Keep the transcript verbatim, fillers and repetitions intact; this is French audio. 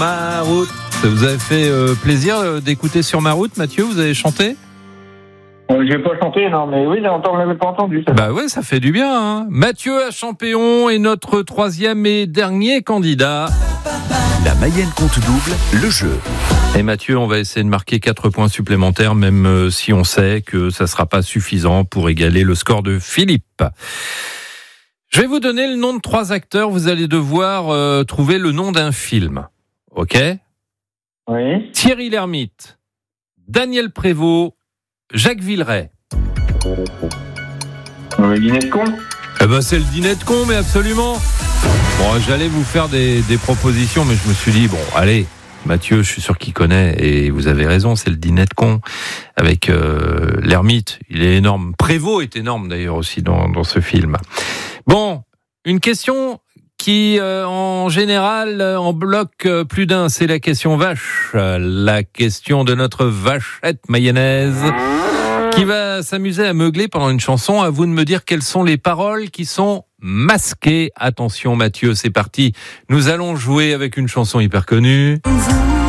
Ma route. Ça vous avez fait euh, plaisir d'écouter Sur ma route, Mathieu? Vous avez chanté? euh, J'ai pas chanté, non, mais oui, on l'avait pas entendu. Ça. Bah ouais, ça fait du bien. Hein. Mathieu à Champéon est notre troisième et dernier candidat. La Mayenne compte double, le jeu. Et Mathieu, on va essayer de marquer quatre points supplémentaires, même euh, si on sait que ça sera pas suffisant pour égaler le score de Philippe. Je vais vous donner le nom de trois acteurs. Vous allez devoir euh, trouver le nom d'un film. Ok? Oui. Thierry Lhermitte, Daniel Prévost, Jacques Villeray. Le dîner de con. Eh ben, c'est le dîner de con, mais absolument. Bon, j'allais vous faire des, des propositions, mais je me suis dit, bon, allez, Mathieu, je suis sûr qu'il connaît, et vous avez raison, c'est le dîner de con, avec euh, Lhermitte, il est énorme. Prévost est énorme, d'ailleurs, aussi, dans, dans ce film. Bon, une question qui, euh, en général, en bloque plus d'un, c'est la question vache, la question de notre vachette mayonnaise, qui va s'amuser à meugler pendant une chanson. À vous de me dire quelles sont les paroles qui sont masquées. Attention Mathieu, c'est parti. Nous allons jouer avec une chanson hyper connue.